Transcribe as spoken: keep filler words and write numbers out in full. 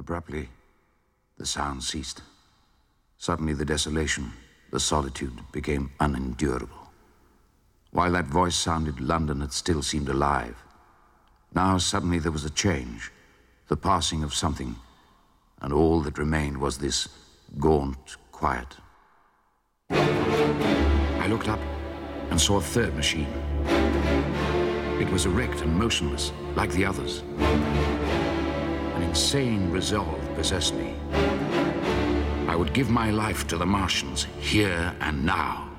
Abruptly, the sound ceased. Suddenly, the desolation, the solitude became unendurable. While that voice sounded, London had still seemed alive. Now, suddenly, there was a change, the passing of something, and all that remained was this gaunt quiet. I looked up and saw a third machine. It was erect and motionless, like the others. An insane resolve possessed me. I would give my life to the Martians, here and now.